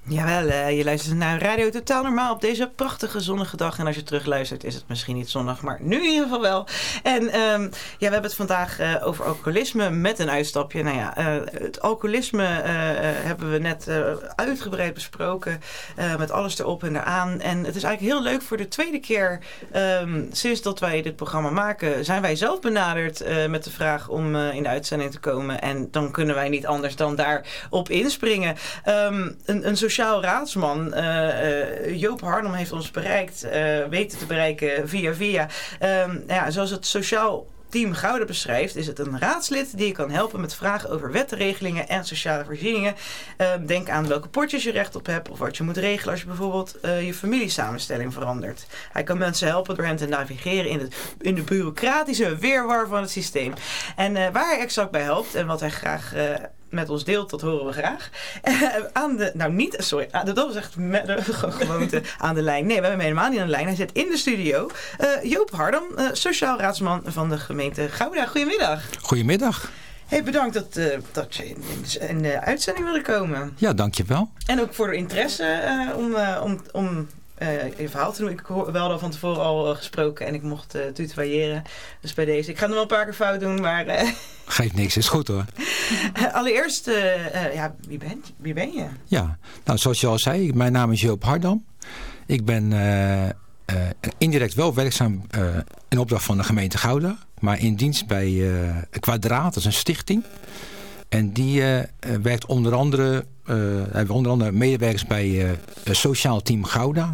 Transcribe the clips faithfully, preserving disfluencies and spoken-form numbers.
Jawel, uh, je luistert naar Radio Totaal Normaal op deze prachtige zonnige dag. En als je terugluistert is het misschien niet zonnig, maar nu in ieder geval wel. En um, ja, we hebben het vandaag uh, over alcoholisme met een uitstapje. Nou ja, uh, het alcoholisme uh, uh, hebben we net uh, uitgebreid besproken. Uh, met alles erop en eraan. En het is eigenlijk heel leuk voor de tweede keer um, sinds dat wij dit programma maken. Zijn wij zelf benaderd uh, met de vraag om uh, in de uitzending te komen. En dan kunnen wij niet anders dan daarop inspringen. Um, een, een sociaal raadsman, uh, uh, Joop Hardam, heeft ons bereikt, uh, weten te bereiken via via. Um, ja, zoals het sociaal Team Gouda beschrijft, is het een raadslid die je kan helpen met vragen over wetregelingen en sociale voorzieningen. Uh, denk aan welke potjes je recht op hebt of wat je moet regelen als je bijvoorbeeld uh, je familiesamenstelling verandert. Hij kan mensen helpen door hen te navigeren in, het, in de bureaucratische weerwar van het systeem. En uh, waar hij exact bij helpt en wat hij graag uh, met ons deelt, dat horen we graag. Uh, aan de, nou niet, sorry, aan de, dat was echt met de gewoonte aan de lijn. Nee, we hebben hem helemaal niet aan de lijn. Hij zit in de studio. Uh, Joop Hardam, uh, sociaal raadsman van de gemeente Gouda. Goedemiddag. Goedemiddag. Hey, bedankt dat, uh, dat je in, in de uitzending wilde komen. Ja, dankjewel. En ook voor de interesse uh, om, uh, om, om uh, je verhaal te doen. Ik hoor, wel al van tevoren al uh, gesproken en ik mocht uh, tutoyeren. Dus bij deze. Ik ga nog wel een paar keer fout doen, maar... Uh, Geeft niks, is goed hoor. Uh, allereerst, uh, uh, ja, wie ben, wie ben je? Ja, nou zoals je al zei, mijn naam is Joop Hardam. Ik ben uh, uh, indirect wel werkzaam uh, in opdracht van de gemeente Gouda. Maar in dienst bij uh, Kwadraat, dat is een stichting. En die uh, werkt onder andere, uh, hebben we onder andere medewerkers bij uh, Sociaal Team Gouda.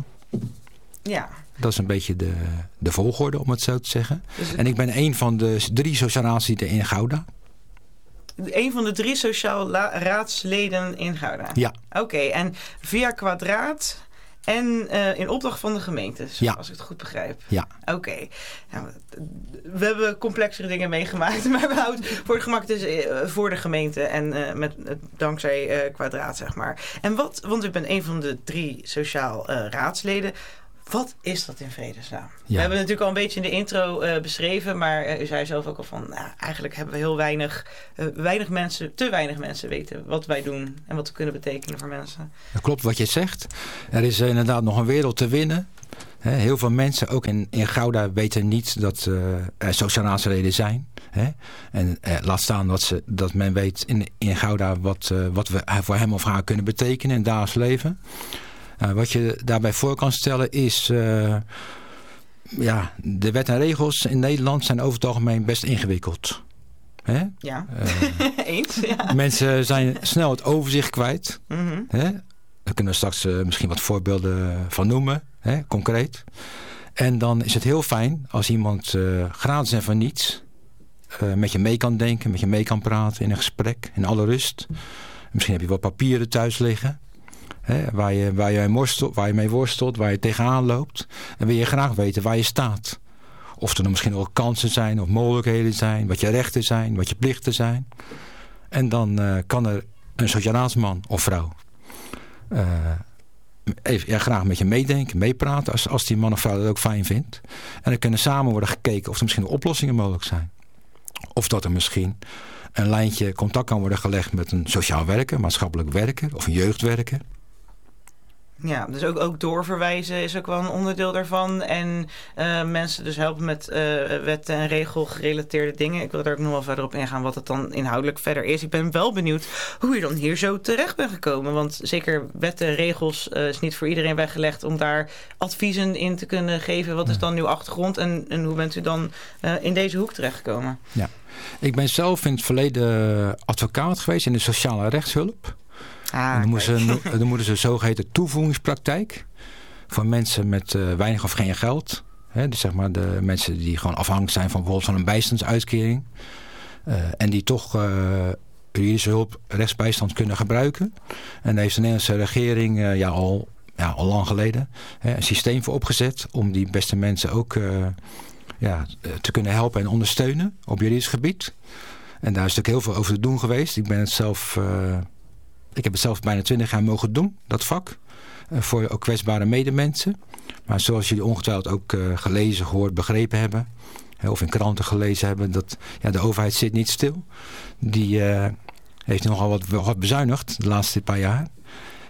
Ja. Dat is een beetje de, de volgorde, om het zo te zeggen. Dus het... En ik ben een van de drie sociaal raadsleden in Gouda. Een van de drie sociaal la- raadsleden in Gouda? Ja. Oké, okay, en via Kwadraat en uh, in opdracht van de gemeente, ja. Als ik het goed begrijp. Ja. Oké. Okay. Nou, we hebben complexere dingen meegemaakt, maar we houden voor het gemak dus uh, voor de gemeente en uh, met, uh, dankzij uh, Kwadraat, zeg maar. En wat, want ik ben een van de drie sociaal uh, raadsleden. Wat is dat in vredesnaam? Ja. We hebben het natuurlijk al een beetje in de intro uh, beschreven, maar uh, u zei zelf ook al van, nou, eigenlijk hebben we heel weinig, uh, weinig mensen, te weinig mensen weten wat wij doen en wat we kunnen betekenen voor mensen. Dat klopt wat je zegt. Er is uh, inderdaad nog een wereld te winnen. He, heel veel mensen, ook in, in Gouda, weten niet dat uh, er sociaal raadsleden zijn. He? En uh, laat staan dat, ze, dat men weet in, in Gouda wat, uh, wat we voor hem of haar kunnen betekenen in het dagelijks leven. Uh, wat je daarbij voor kan stellen is... Uh, ja, de wet en regels in Nederland zijn over het algemeen best ingewikkeld. Hè? Ja, uh, eens. Ja. Mensen zijn snel het overzicht kwijt. Mm-hmm. Hè? Daar kunnen we straks uh, misschien wat voorbeelden van noemen. Hè? Concreet. En dan is het heel fijn als iemand uh, gratis en van niets... Uh, met je mee kan denken, met je mee kan praten in een gesprek. In alle rust. Misschien heb je wat papieren thuis liggen... He, waar, je, waar, je worstelt, waar je mee worstelt, waar je tegenaan loopt. En wil je graag weten waar je staat. Of er dan misschien wel kansen zijn of mogelijkheden zijn. Wat je rechten zijn, wat je plichten zijn. En dan uh, kan er een sociaal raadsman of vrouw... Uh, even, ja, graag met je meedenken, meepraten. Als, als die man of vrouw dat ook fijn vindt. En dan kunnen samen worden gekeken of er misschien oplossingen mogelijk zijn. Of dat er misschien... een lijntje contact kan worden gelegd met een sociaal werker, maatschappelijk werker of een jeugdwerker. Ja, dus ook, ook doorverwijzen is ook wel een onderdeel daarvan. En uh, mensen dus helpen met uh, wet- en regelgerelateerde dingen. Ik wil daar ook nog wel verder op ingaan wat het dan inhoudelijk verder is. Ik ben wel benieuwd hoe je dan hier zo terecht bent gekomen. Want zeker wetten en regels uh, is niet voor iedereen weggelegd om daar adviezen in te kunnen geven. Wat is dan uw achtergrond en, en hoe bent u dan uh, in deze hoek terechtgekomen? Ja, ik ben zelf in het verleden advocaat geweest in de sociale rechtshulp. Ah, en dan, moeten ze, dan moeten ze een zogeheten toevoegingspraktijk voor mensen met uh, weinig of geen geld. Hè, dus zeg maar de mensen die gewoon afhankelijk zijn van bijvoorbeeld van een bijstandsuitkering. Uh, en die toch uh, juridische hulp, rechtsbijstand kunnen gebruiken. En daar heeft de Nederlandse regering uh, ja, al, ja, al lang geleden hè, een systeem voor opgezet om die beste mensen ook uh, ja, te kunnen helpen en ondersteunen op juridisch gebied. En daar is natuurlijk heel veel over te doen geweest. Ik ben het zelf... Uh, Ik heb het zelf bijna twintig jaar mogen doen, dat vak. Uh, voor ook kwetsbare medemensen. Maar zoals jullie ongetwijfeld ook uh, gelezen, gehoord, begrepen hebben. Hè, of in kranten gelezen hebben. Dat ja, de overheid zit niet stil. Die uh, heeft nogal wat, wat bezuinigd de laatste paar jaar.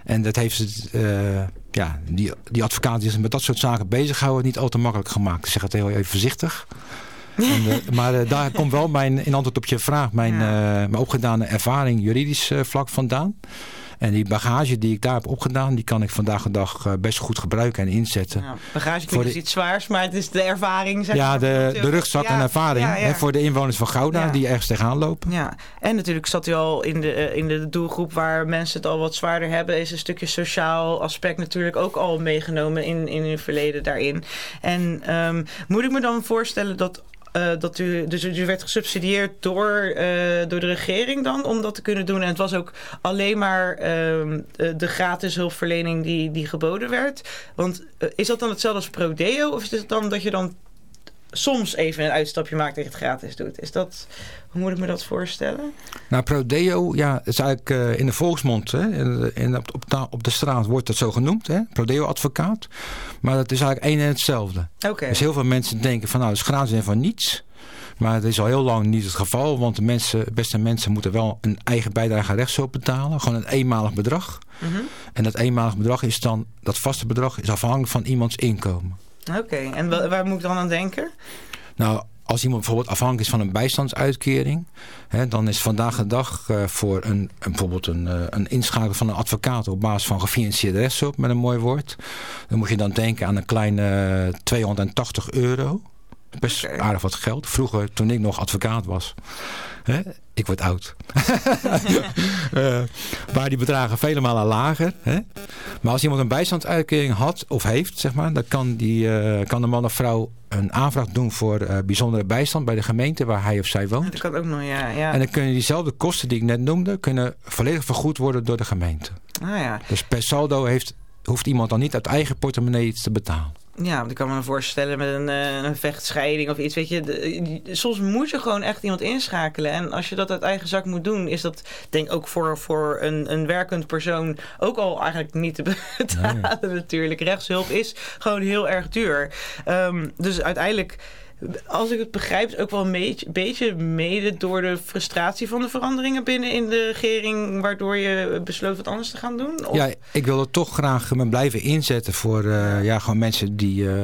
En dat heeft het, uh, ja, die, die advocaat die zich met dat soort zaken bezighouden niet al te makkelijk gemaakt. Ik zeg het heel even voorzichtig. En, uh, maar uh, daar komt wel mijn, in antwoord op je vraag, mijn, ja. uh, mijn opgedane ervaring juridisch uh, vlak vandaan. En die bagage die ik daar heb opgedaan, die kan ik vandaag de dag uh, best goed gebruiken en inzetten. Ja, bagage klinkt dus iets zwaars, maar het is de ervaring. Zeg ja, maar, de, de rugzak ja, en ervaring ja, ja. Hè, voor de inwoners van Gouda ja. die ergens tegenaan lopen. Ja, en natuurlijk zat u al in de, uh, in de doelgroep waar mensen het al wat zwaarder hebben. Is een stukje sociaal aspect natuurlijk ook al meegenomen in, in uw verleden daarin. En um, moet ik me dan voorstellen dat... Uh, dat u, dus u werd gesubsidieerd door, uh, door de regering dan om dat te kunnen doen. En het was ook alleen maar uh, de gratis hulpverlening die, die geboden werd. Want uh, is dat dan hetzelfde als Prodeo? Of is het dan dat je dan soms even een uitstapje maakt en het gratis doet? Is dat, hoe moet ik me dat voorstellen? Nou, Prodeo, ja, het is eigenlijk uh, in de volksmond, hè, in, in, op, op, op de straat wordt dat zo genoemd, hè, Prodeo-advocaat. Maar dat is eigenlijk één en hetzelfde. Okay. Dus heel veel mensen denken van, nou, het is gratis en van niets. Maar het is al heel lang niet het geval, want de mensen, beste mensen moeten wel een eigen bijdrage aan rechtshulp betalen. Gewoon een eenmalig bedrag. Mm-hmm. En dat eenmalig bedrag is dan, dat vaste bedrag is afhankelijk van iemands inkomen. Oké, okay. En w- waar moet ik dan aan denken? Nou, als iemand bijvoorbeeld afhankelijk is van een bijstandsuitkering, hè, dan is vandaag de dag uh, voor een, een, bijvoorbeeld een, uh, een inschakelen van een advocaat op basis van gefinancierde rechtshulp, met een mooi woord. Dan moet je dan denken aan een kleine uh, tweehonderdtachtig euro. Best okay. aardig wat geld. Vroeger, toen ik nog advocaat was. Hè? Ik word oud. uh, maar die bedragen vele malen lager. Hè? Maar als iemand een bijstandsuitkering had of heeft, zeg maar, dan kan, die, uh, kan de man of vrouw een aanvraag doen voor uh, bijzondere bijstand bij de gemeente waar hij of zij woont. Dat kan ook nog, ja. ja. En dan kunnen diezelfde kosten die ik net noemde, kunnen volledig vergoed worden door de gemeente. Ah, ja. Dus per saldo heeft, hoeft iemand dan niet uit eigen portemonnee iets te betalen. Ja, want ik kan me voorstellen met een, een vechtscheiding of iets. Weet je, de, soms moet je gewoon echt iemand inschakelen. En als je dat uit eigen zak moet doen, is dat denk ik ook voor, voor een, een werkend persoon ook al eigenlijk niet te betalen nee. natuurlijk. Rechtshulp is gewoon heel erg duur. Um, dus uiteindelijk, als ik het begrijp, is ook wel een beetje mede door de frustratie van de veranderingen binnen in de regering, waardoor je besloot wat anders te gaan doen? Of? Ja, ik wil er toch graag me blijven inzetten voor uh, ja, gewoon mensen die uh,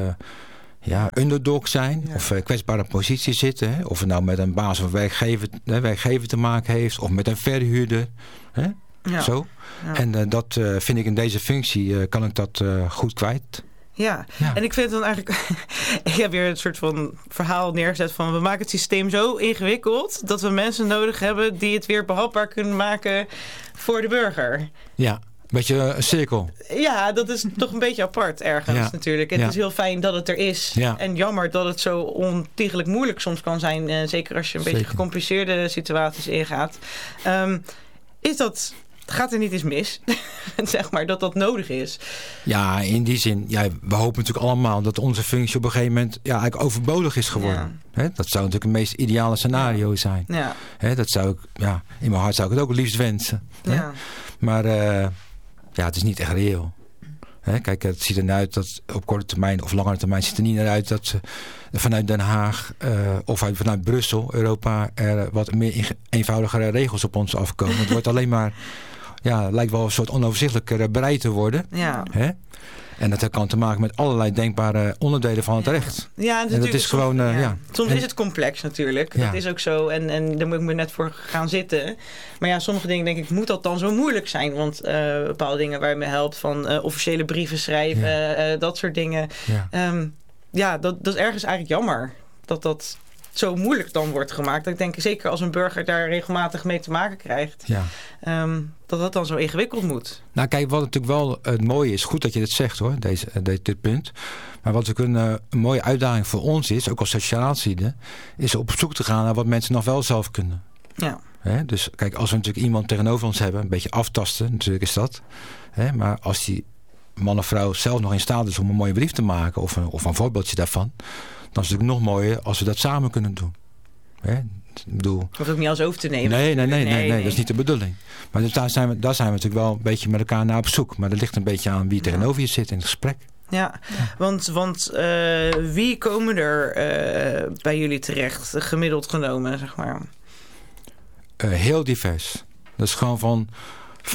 ja, underdog zijn ja. of uh, kwetsbare positie zitten. Hè? Of het nou met een baas of werkgever, hè, werkgever te maken heeft of met een verhuurder. Hè? Ja. Zo. Ja. En uh, dat uh, vind ik in deze functie, uh, kan ik dat uh, goed kwijt. Ja. ja, en ik vind het dan eigenlijk... ik heb weer een soort van verhaal neergezet van... we maken het systeem zo ingewikkeld... dat we mensen nodig hebben die het weer behapbaar kunnen maken voor de burger. Ja, een beetje een cirkel. Ja, dat is toch een beetje apart ergens ja. natuurlijk. Het ja. is heel fijn dat het er is. Ja. En jammer dat het zo ontiegelijk moeilijk soms kan zijn. Uh, zeker als je een zeker. beetje gecompliceerde situaties ingaat. Um, is dat... Gaat er niet eens mis, zeg maar, dat dat nodig is? Ja, in die zin, ja, we hopen natuurlijk allemaal dat onze functie op een gegeven moment ja, eigenlijk overbodig is geworden. Ja. He, dat zou natuurlijk het meest ideale scenario zijn. Ja. He, dat zou ik, ja, in mijn hart zou ik het ook liefst wensen. Ja. Maar uh, ja, het is niet echt reëel. He, kijk, het ziet er naar uit dat op korte termijn of langere termijn ziet er niet naar uit dat ze vanuit Den Haag uh, of uit, vanuit Brussel, Europa, er wat meer eenvoudigere regels op ons afkomen. Het wordt alleen maar... Ja, het lijkt wel een soort onoverzichtelijker bereid te worden. Ja. Hè? En dat kan te maken met allerlei denkbare onderdelen van het ja. recht. Ja, en dat is gewoon... Soms, uh, ja. ja. soms en, is het complex natuurlijk. Ja. Dat is ook zo. En, en daar moet ik me net voor gaan zitten. Maar ja, sommige dingen denk ik, moet dat dan zo moeilijk zijn? Want uh, bepaalde dingen waar je me helpt van uh, officiële brieven schrijven, ja. uh, dat soort dingen. Ja, um, ja dat, dat is ergens eigenlijk jammer. Dat dat... zo moeilijk dan wordt gemaakt. Ik denk zeker als een burger daar regelmatig mee te maken krijgt. Ja. Um, dat dat dan zo ingewikkeld moet. Nou kijk, wat natuurlijk wel het mooie is. Goed dat je dit zegt hoor. Deze, deze, dit punt. Maar wat ook een, een mooie uitdaging voor ons is. Ook als sociaal-ziende. Is op zoek te gaan naar wat mensen nog wel zelf kunnen. Ja. He, dus kijk, als we natuurlijk iemand tegenover ons hebben. Een beetje aftasten. Natuurlijk is dat. He, maar als die man of vrouw zelf nog in staat is om een mooie brief te maken. Of een, of een voorbeeldje daarvan. Dan is het natuurlijk nog mooier als we dat samen kunnen doen. Hè? Ik bedoel... Hoeft ook niet alles over te nemen. Nee, nee, nee, nee, nee, nee, dat is niet de bedoeling. Maar dus daar, zijn we, daar zijn we natuurlijk wel een beetje met elkaar naar op zoek. Maar dat ligt een beetje aan wie tegenover je zit in het gesprek. Ja, ja. want, want uh, wie komen er uh, bij jullie terecht, gemiddeld genomen, zeg maar? Uh, heel divers. Dat is gewoon van, van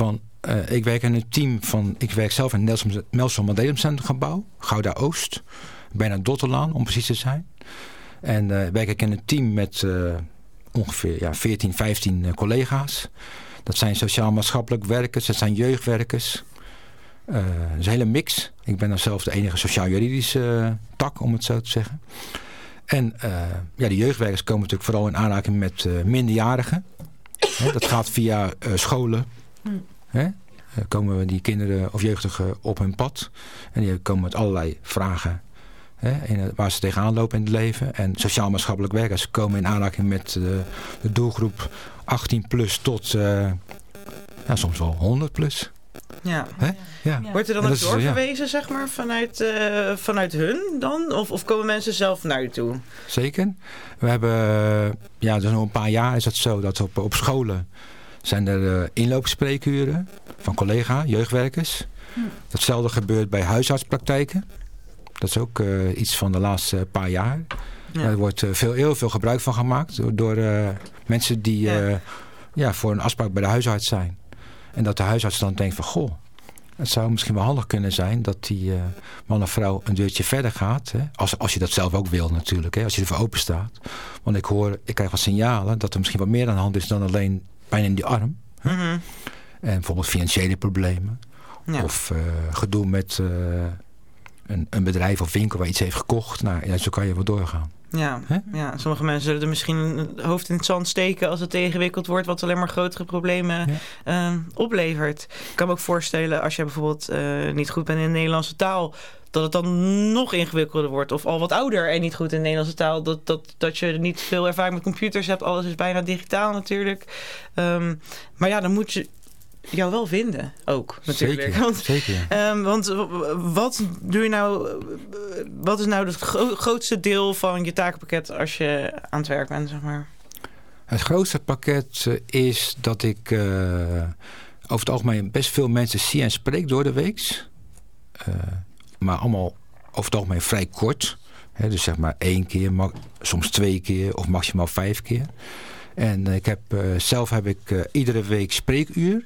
Uh, ik werk in een team van... Ik werk zelf in het Nelson Mandela Centrum gebouw. Gouda Oost. Bijna Dotterlaan, om precies te zijn. En uh, werk ik in een team met uh, ongeveer ja, veertien, vijftien uh, collega's. Dat zijn sociaal-maatschappelijk werkers. Dat zijn jeugdwerkers. Uh, dat is een hele mix. Ik ben dan zelf de enige sociaal-juridische uh, tak, om het zo te zeggen. En uh, ja, de jeugdwerkers komen natuurlijk vooral in aanraking met uh, minderjarigen. He, dat gaat via uh, scholen. He, uh, komen die kinderen of jeugdigen op hun pad. En die komen met allerlei vragen. He, in, waar ze tegenaan lopen in het leven. En sociaal-maatschappelijk werkers komen in aanraking met uh, de doelgroep achttien plus tot uh, ja, soms wel honderd plus. Ja. Hè? Ja. Ja. Wordt er dan ook ook doorverwezen, ja. zeg maar, vanuit, uh, vanuit hun dan? Of, of komen mensen zelf naar u toe? Zeker. We hebben, ja, dus nog een paar jaar is het zo dat op, op scholen zijn er uh, inloopspreekuren van collega, jeugdwerkers. Hm. Datzelfde gebeurt bij huisartspraktijken. Dat is ook uh, iets van de laatste paar jaar. Ja. Er wordt uh, veel, heel veel gebruik van gemaakt door, door uh, mensen die uh, ja. Ja, voor een afspraak bij de huisarts zijn. En dat de huisarts dan denkt van, goh, het zou misschien wel handig kunnen zijn dat die uh, man of vrouw een deurtje verder gaat. Hè? Als, als je dat zelf ook wil natuurlijk, hè? Als je ervoor open staat. Want ik hoor, ik krijg wat signalen dat er misschien wat meer aan de hand is dan alleen pijn in die arm. Mm-hmm. En bijvoorbeeld financiële problemen. Ja. Of uh, gedoe met uh, een, een bedrijf of winkel waar iets heeft gekocht. Nou, ja, zo kan je wel doorgaan. Ja, ja, sommige mensen zullen er misschien een hoofd in het zand steken als het ingewikkeld wordt, wat alleen maar grotere problemen ja. uh, oplevert. Ik kan me ook voorstellen, als je bijvoorbeeld uh, niet goed bent in de Nederlandse taal, dat het dan nog ingewikkelder wordt. Of al wat ouder en niet goed in de Nederlandse taal, dat, dat, dat je niet veel ervaring met computers hebt. Alles is bijna digitaal natuurlijk. Um, maar ja, dan moet je jou wel vinden ook natuurlijk. Zeker, want, zeker ja. um, want wat doe je nou, wat is nou het gro- grootste deel van je takenpakket als je aan het werk bent, zeg maar? Het grootste pakket is dat ik uh, over het algemeen best veel mensen zie en spreek door de week. Uh, maar allemaal over het algemeen vrij kort. Hè, dus zeg maar één keer, ma- soms twee keer of maximaal vijf keer. En uh, ik heb, uh, zelf heb ik uh, iedere week spreekuur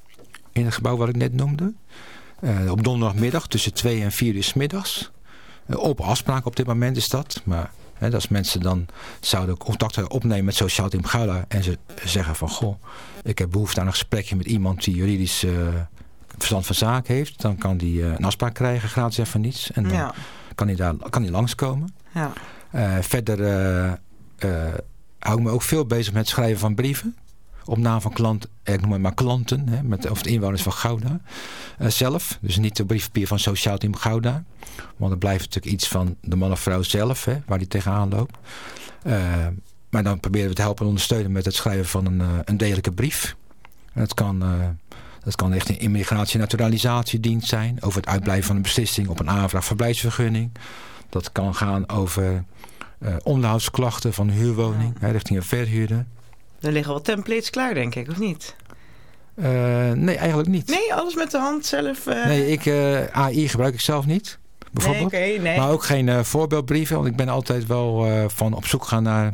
in het gebouw wat ik net noemde. Uh, op donderdagmiddag tussen twee en vier uur 's middags. Uh, op afspraak op dit moment is dat. Maar hè, als mensen dan zouden contact opnemen met Sociaal Team Gouda en ze zeggen van, goh, ik heb behoefte aan een gesprekje met iemand die juridisch uh, verstand van zaken heeft. Dan kan die uh, een afspraak krijgen, gratis en voor niets. En dan ja. kan hij daar kan hij langskomen. Ja. Uh, verder uh, uh, hou ik me ook veel bezig met het schrijven van brieven. Op naam van klanten, ik noem het maar klanten, hè, met, of de inwoners van Gouda uh, zelf. Dus niet de briefpapier van Sociaal Team Gouda. Want dan blijft natuurlijk iets van de man of vrouw zelf, hè, waar die tegenaan loopt. Uh, maar dan proberen we te helpen en ondersteunen met het schrijven van een, uh, een degelijke brief. En dat kan, uh, dat kan echt een immigratie- en naturalisatiedienst zijn. Over het uitblijven van een beslissing op een aanvraag verblijfsvergunning. Dat kan gaan over uh, onderhoudsklachten van een huurwoning, ja. hè, richting een verhuurder. Er liggen wel templates klaar, denk ik, of niet? Uh, nee, eigenlijk niet. Nee, alles met de hand zelf? Uh... Nee, ik, uh, A I gebruik ik zelf niet, bijvoorbeeld. Nee, okay, nee. Maar ook geen uh, voorbeeldbrieven, want ik ben altijd wel uh, van op zoek gaan naar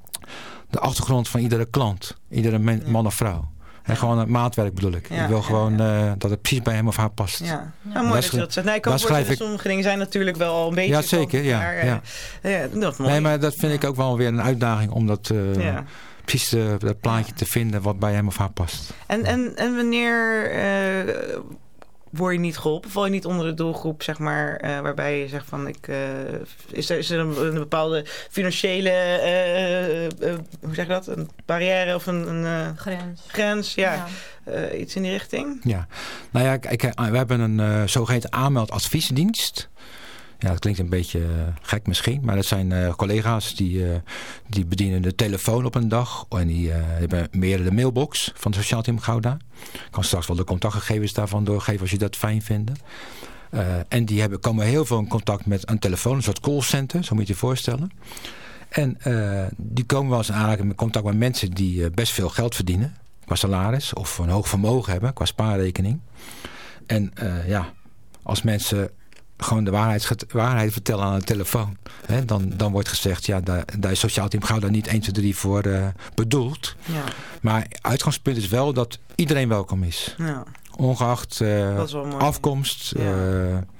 de achtergrond van iedere klant. Iedere man, ja. man of vrouw. En ja. gewoon het maatwerk bedoel ik. Ja, ik wil gewoon ja, ja. Uh, dat het precies bij hem of haar past. Ja, ja. Nou, mooi dat je dat zegt. Nee, ik kan voorstellen, ik... sommige dingen zijn natuurlijk wel al een beetje... Ja, zeker. Ja, maar, ja. Uh, ja, dat is mooi. Nee, maar dat vind ik ook wel weer een uitdaging om dat... Uh, ja. precies uh, dat plaatje te vinden wat bij hem of haar past. En, en, en wanneer uh, word je niet geholpen? Val je niet onder de doelgroep, zeg maar, uh, waarbij je zegt van, ik, uh, is, er, is er een, een bepaalde financiële, uh, uh, hoe zeg je dat, een barrière of een, een uh, grens, grens ja. ja. Uh, iets in die richting? Ja, nou ja, kijk, we hebben een uh, zogeheten aanmeldadviesdienst. Ja, dat klinkt een beetje uh, gek misschien. Maar dat zijn uh, collega's die, uh, die bedienen de telefoon op een dag. En die uh, hebben meer de mailbox van het Sociaal Team Gouda. Ik kan straks wel de contactgegevens daarvan doorgeven als je dat fijn vindt. Uh, en die hebben, komen heel veel in contact met een telefoon. Een soort callcenter, zo moet je je voorstellen. En uh, die komen wel eens in aanraking met contact met mensen die uh, best veel geld verdienen. Qua salaris. Of een hoog vermogen hebben qua spaarrekening. En uh, ja, als mensen... gewoon de waarheid, waarheid vertellen aan de telefoon. Hè, dan, dan wordt gezegd, ja, daar, daar is Sociaal Team Gouda niet één, twee, drie voor uh, bedoeld. Ja. Maar uitgangspunt is wel dat iedereen welkom is. Ja. Ongeacht uh, afkomst, ja. uh, uh,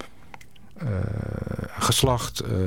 geslacht, uh,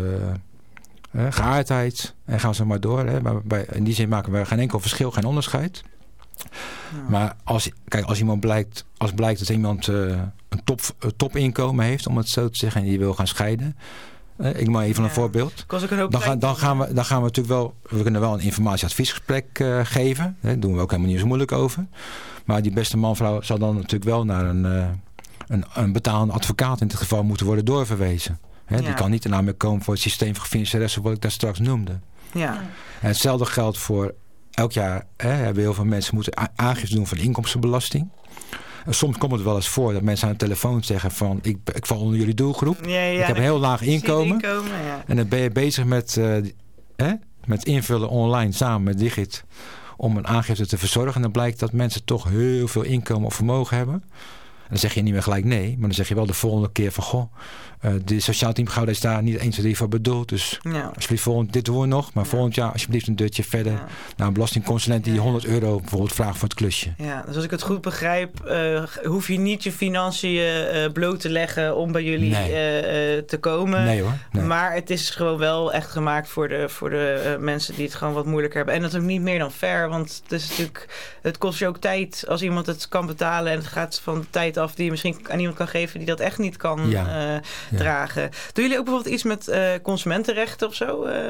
uh, geaardheid. En gaan ze maar door. Hè. Maar bij, in die zin maken we geen enkel verschil, geen onderscheid. Ja. Maar als, kijk, als iemand blijkt, als blijkt dat iemand uh, een top, uh, topinkomen heeft, om het zo te zeggen, en die wil gaan scheiden. Uh, ik maak even ja. een voorbeeld. Een dan, gaan, dan, gaan we, dan gaan we natuurlijk wel, we kunnen wel een informatieadviesgesprek uh, geven. Daar doen we ook helemaal niet zo moeilijk over. Maar die beste man-vrouw zal dan natuurlijk wel naar een, uh, een, een betalende advocaat in dit geval moeten worden doorverwezen. Hè, ja. Die kan niet in aanmerking komen voor het systeem van financiële wat ik daar straks noemde. Ja. En hetzelfde geldt voor elk jaar hè, hebben heel veel mensen moeten aangifte doen van de inkomstenbelasting. En soms komt het wel eens voor dat mensen aan de telefoon zeggen van ik, ik val onder jullie doelgroep. Ja, ja, ik heb een heel laag inkomen. inkomen ja. En dan ben je bezig met, uh, hè, met invullen online samen met Digit om een aangifte te verzorgen. En dan blijkt dat mensen toch heel veel inkomen of vermogen hebben. En dan zeg je niet meer gelijk nee. Maar dan zeg je wel de volgende keer van goh, uh, de sociaal team Gouda is daar niet eens drie voor bedoeld. Dus ja. alsjeblieft volgend, dit doen we nog. Maar ja. volgend jaar alsjeblieft een deurtje verder ja. naar een belastingconsulent die je honderd euro bijvoorbeeld vraagt voor het klusje. Ja, dus als ik het goed begrijp, uh, hoef je niet je financiën uh, bloot te leggen om bij jullie nee. uh, uh, te komen. Nee hoor. Nee. Maar het is gewoon wel echt gemaakt voor de, voor de uh, mensen die het gewoon wat moeilijker hebben. En dat is ook niet meer dan fair, want het is natuurlijk, het kost je ook tijd als iemand het kan betalen en het gaat van de tijd af die je misschien aan iemand kan geven die dat echt niet kan ja. uh, ja. dragen. Doen jullie ook bijvoorbeeld iets met uh, consumentenrechten of zo? Uh...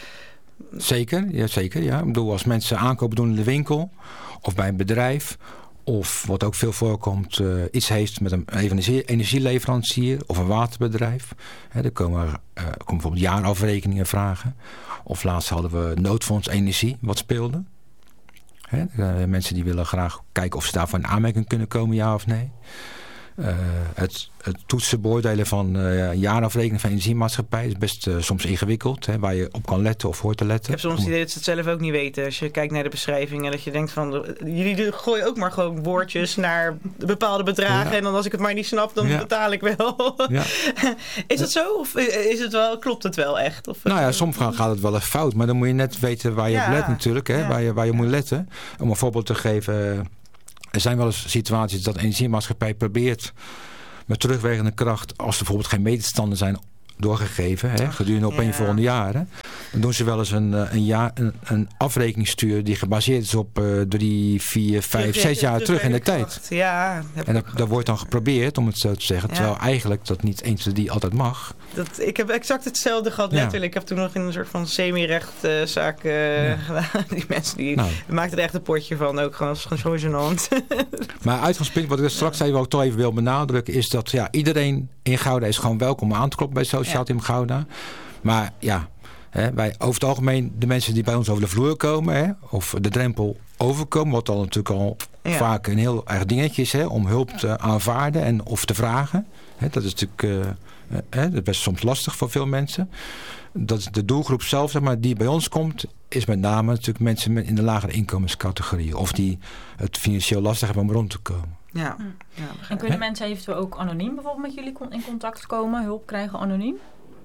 Zeker, ja, zeker. Ja. Ik bedoel, als mensen aankopen doen in de winkel of bij een bedrijf of wat ook veel voorkomt, uh, iets heeft met een energie, energieleverancier of een waterbedrijf. Hè, er komen, uh, komen bijvoorbeeld jaarafrekeningen vragen. Of laatst hadden we noodfonds energie wat speelde. Hè, uh, mensen die willen graag kijken of ze daarvoor in aanmerking kunnen komen, ja of nee. Uh, het, het toetsen, beoordelen van uh, een jaarafrekening van energiemaatschappij is best uh, soms ingewikkeld. Hè, waar je op kan letten of hoort te letten. Ik heb soms het idee dat ze het zelf ook niet weten. Als je kijkt naar de beschrijvingen. Dat je denkt van, de, jullie gooien ook maar gewoon woordjes naar bepaalde bedragen. Ja. En dan als ik het maar niet snap, dan ja. betaal ik wel. Ja. Is het zo? Of is het wel, klopt het wel echt? Of, nou ja, soms gaat het wel eens fout. Maar dan moet je net weten waar je ja. op let natuurlijk. Hè, ja. Waar je, waar je ja. moet letten. Om een voorbeeld te geven. Er zijn wel eens situaties dat de energiemaatschappij probeert met terugwerkende kracht, als er bijvoorbeeld geen meetstanden zijn doorgegeven, hè, gedurende op ja. een volgende jaren, dan doen ze wel eens een, een, jaar, een, een afrekening sturen die gebaseerd is op uh, drie, vier, vijf, zes jaar terug in de tijd. Ja, en dat, dat wordt dan geprobeerd, om het zo te zeggen, ja. terwijl eigenlijk dat niet eens die altijd mag. Dat, ik heb exact hetzelfde gehad, ja. letterlijk. Ik heb toen nog in een soort van semi-rechtszaak uh, ja. gedaan. Die mensen die nou. maakten er echt een potje van, ook gewoon, gewoon zo gênant. Maar uitgangspunt, wat ik straks even ook toch even wil benadrukken, is dat ja, iedereen in Gouda is gewoon welkom aan te kloppen bij Sociaal Team Gouda. Maar ja, hè, wij over het algemeen de mensen die bij ons over de vloer komen, hè, of de drempel overkomen, wat dan natuurlijk al ja. vaak een heel erg dingetje is, hè, om hulp te aanvaarden en of te vragen. Hè, dat is natuurlijk uh, hè, dat is best soms lastig voor veel mensen. Dat is de doelgroep zelf, zeg maar, die bij ons komt, is met name natuurlijk mensen met in de lagere inkomenscategorie. Of die het financieel lastig hebben om rond te komen. Ja. Ja, en kunnen He? mensen eventueel ook anoniem bijvoorbeeld met jullie in contact komen, hulp krijgen anoniem?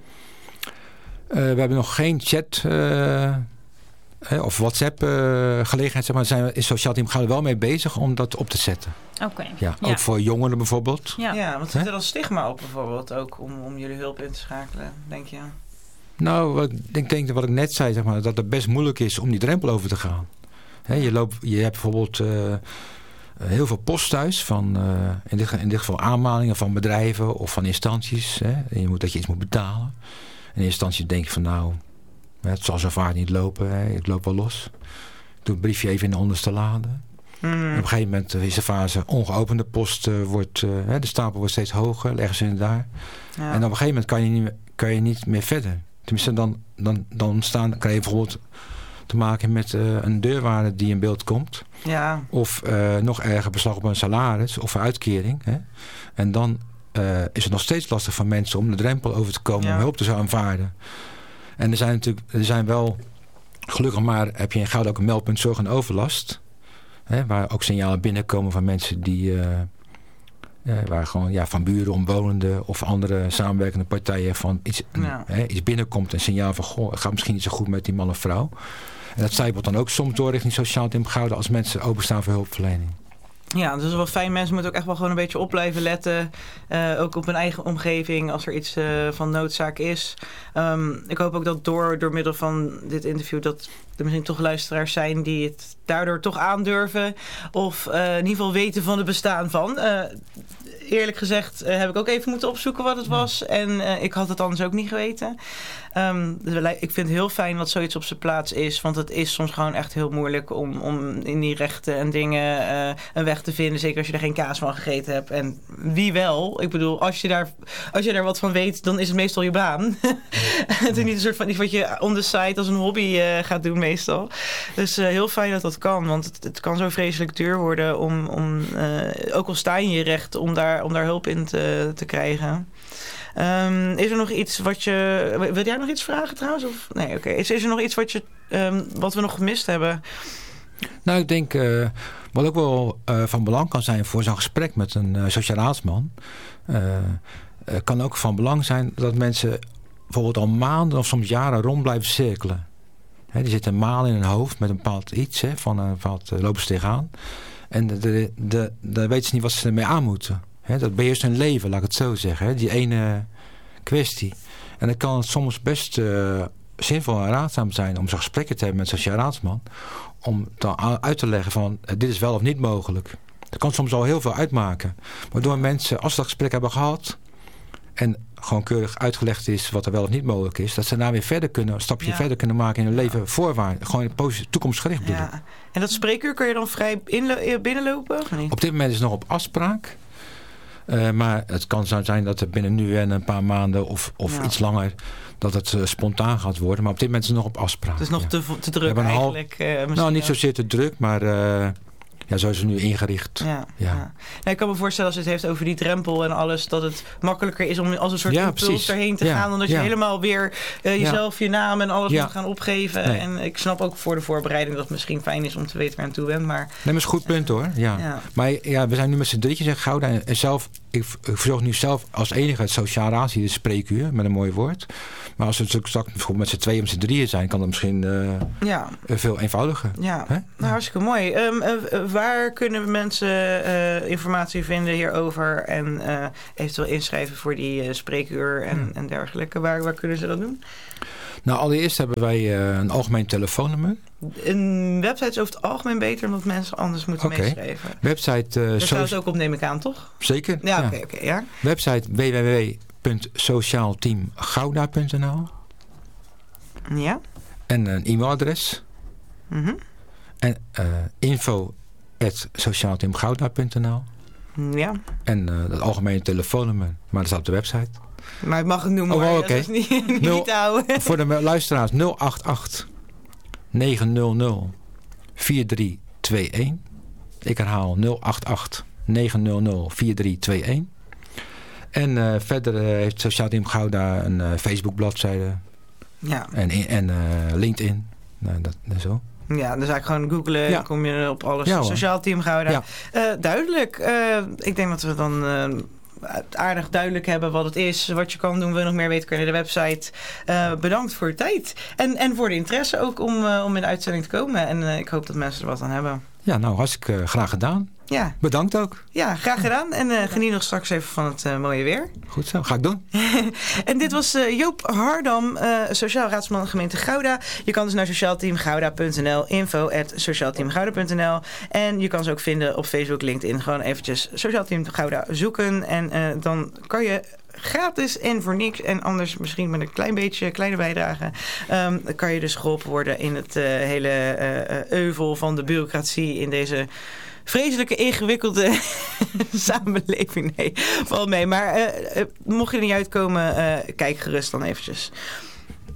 Uh, we hebben nog geen chat uh, of WhatsApp uh, gelegenheid, zeg maar. Daar zijn we in Sociaal Team Gouda wel mee bezig om dat op te zetten. Oké. Okay. Ja, ja. ook voor jongeren bijvoorbeeld. Ja, ja want zit er al stigma op bijvoorbeeld ook om, om jullie hulp in te schakelen, denk je? Nou, wat, ik denk dat wat ik net zei, zeg maar, dat het best moeilijk is om die drempel over te gaan. He, je, loopt, je hebt bijvoorbeeld uh, heel veel post thuis van uh, in, dit, in dit geval aanmalingen van bedrijven of van instanties. Hè, en je moet dat je iets moet betalen. In eerste instantie denk je van nou, het zal zo vaak niet lopen. Hè, ik loop wel los. Ik doe het briefje even in de onderste lade. Mm. Op een gegeven moment is de fase ongeopende post uh, wordt, uh, de stapel wordt steeds hoger, leggen ze in daar. Ja. En op een gegeven moment kan je niet meer, kan je niet meer verder. Tenminste, dan, dan, dan, ontstaan, dan krijg je bijvoorbeeld te maken met uh, een deurwaarde die in beeld komt. Ja. Of uh, nog erger beslag op een salaris of een uitkering. Hè? En dan uh, is het nog steeds lastig voor mensen om de drempel over te komen, ja. om hulp te zou aanvaarden. En er zijn natuurlijk, er zijn wel, gelukkig maar heb je in Gouda ook een meldpunt zorg en overlast. Hè? Waar ook signalen binnenkomen van mensen die Uh, Uh, waar gewoon ja, van buren, omwonenden of andere samenwerkende partijen van iets, ja. hè, iets binnenkomt. Een signaal van, goh, het gaat misschien niet zo goed met die man of vrouw. En dat zijpelt dan ook soms door richting Sociaal Team Gouda als mensen openstaan voor hulpverlening. Ja, dat is wel fijn. Mensen moeten ook echt wel gewoon een beetje op blijven letten. Uh, ook op hun eigen omgeving als er iets uh, van noodzaak is. Um, ik hoop ook dat door, door middel van dit interview dat er misschien toch luisteraars zijn die het daardoor toch aandurven. Of uh, in ieder geval weten van het bestaan van. Uh, eerlijk gezegd uh, heb ik ook even moeten opzoeken wat het was. En uh, ik had het anders ook niet geweten. Um, dus ik vind het heel fijn dat zoiets op zijn plaats is. Want het is soms gewoon echt heel moeilijk om, om in die rechten en dingen uh, een weg te vinden. Zeker als je er geen kaas van gegeten hebt. En wie wel? Ik bedoel, als je daar, als je daar wat van weet, dan is het meestal je baan. Het is niet een soort van iets wat je on the side als een hobby uh, gaat doen meestal. Dus uh, heel fijn dat dat kan. Want het, het kan zo vreselijk duur worden om, om uh, ook al sta je in je recht, om daar, om daar hulp in te, te krijgen. Um, is er nog iets wat je... Wil jij nog iets vragen trouwens? Of? Nee, oké. Okay. Is, is er nog iets wat, je, um, wat we nog gemist hebben? Nou, ik denk... Uh, wat ook wel uh, van belang kan zijn voor zo'n gesprek met een uh, sociaal raadsman... Uh, uh, kan ook van belang zijn dat mensen bijvoorbeeld al maanden of soms jaren rond blijven cirkelen. He, die zitten malen in hun hoofd met een bepaald iets, he, van een bepaald uh, lopen ze tegenaan. En de, de, de, de weten ze niet wat ze ermee aan moeten. He, dat beheerst hun leven, laat ik het zo zeggen. He, die ene kwestie. En dan kan het soms best uh, zinvol en raadzaam zijn om zo'n gesprekken te hebben met een sociaal raadsman. Om dan uit te leggen van uh, dit is wel of niet mogelijk. Dat kan soms al heel veel uitmaken. Waardoor mensen, als ze dat gesprek hebben gehad en gewoon keurig uitgelegd is wat er wel of niet mogelijk is, dat ze daar weer verder kunnen, een stapje ja. verder kunnen maken in hun leven ja. voorwaarts. Gewoon in positief, toekomstgericht bedoel ik. Ja. En dat spreekuur kun je dan vrij inlo- binnenlopen? Of niet? Op dit moment is het nog op afspraak. Uh, maar het kan zo zijn dat er binnen nu en een paar maanden of, of ja. iets langer dat het uh, spontaan gaat worden. Maar op dit moment is het nog op afspraak. Het is nog ja. te, te druk eigenlijk. Half, uh, nou, niet zozeer te druk, maar uh, ja, zo is het nu ingericht. Ja, ja. Ja. Nou, ik kan me voorstellen als het heeft over die drempel en alles, dat het makkelijker is om als een soort ja, impuls erheen te ja. gaan. Dan dat je ja. helemaal weer uh, jezelf, ja. je naam en alles ja. moet gaan opgeven. Nee. En ik snap ook voor de voorbereiding dat het misschien fijn is om te weten waar je aan toe bent. Maar, nee, maar is een goed punt hoor. Ja. Ja. Maar ja, we zijn nu met z'n drietjes in Gouda. En, en zelf, ik, ik verzorg nu zelf als enige het sociaal raadslid, de spreekuur, met een mooi woord. Maar als we het straks bijvoorbeeld met z'n tweeën of z'n drieën zijn, kan dat misschien uh, ja. veel eenvoudiger. Ja, Hè? nou hartstikke mooi. Um, uh, waar kunnen mensen uh, informatie vinden hierover en uh, eventueel inschrijven voor die uh, spreekuur en, hmm. en dergelijke? Waar, waar kunnen ze dat doen? Nou, allereerst hebben wij uh, een algemeen telefoonnummer. Een website is over het algemeen beter omdat mensen anders moeten okay. meeschrijven. Website... Uh, Daar staat het ook op, neem ik aan, toch? Zeker. Ja, oké. Ja. Okay, okay, ja. Website w w w punt sociaal team gouda punt n l. Ja. En een e-mailadres. Mm-hmm. En uh, info at sociaal team gouda punt n l. Ja. En uh, het algemene telefoonnummer, maar dat staat op de website. Maar ik mag het noemen, oh, maar okay. dat is niet, niet Nul, te houden. Voor de luisteraars nul acht acht negen nul nul vier drie twee een. Ik herhaal nul acht acht negen nul nul vier drie twee een. En uh, verder uh, heeft Sociaal Team Gouda een uh, Facebook bladzijde. Ja. En, en uh, LinkedIn. Nou, dat, dat zo. Ja, dus eigenlijk gewoon googlen. Ja. Kom je op alles. Ja, Sociaal Team Gouda. Ja. Uh, duidelijk. Uh, ik denk dat we dan uh, aardig duidelijk hebben wat het is. Wat je kan doen. Wil je nog meer weten, kun je naar de website. Uh, bedankt voor je tijd. En, en voor de interesse ook om, uh, om in de uitzending te komen. En uh, ik hoop dat mensen er wat aan hebben. Ja, nou hartstikke uh, graag gedaan. Ja. Bedankt ook. Ja, graag gedaan. En uh, geniet nog straks even van het uh, mooie weer. Goed zo, ga ik doen. En dit was uh, Joop Hardam, uh, Sociaal Raadsman gemeente Gouda. Je kan dus naar sociaal team gouda punt n l, info at sociaal team gouda punt n l. En je kan ze ook vinden op Facebook, LinkedIn. Gewoon eventjes Sociaal Team Gouda zoeken. En uh, dan kan je gratis en voor niks en anders misschien met een klein beetje kleine bijdrage um, kan je dus geholpen worden in het uh, hele uh, euvel van de bureaucratie in deze vreselijke ingewikkelde samenleving. Nee, valt mee. Maar uh, uh, mocht je er niet uitkomen, uh, kijk gerust dan eventjes.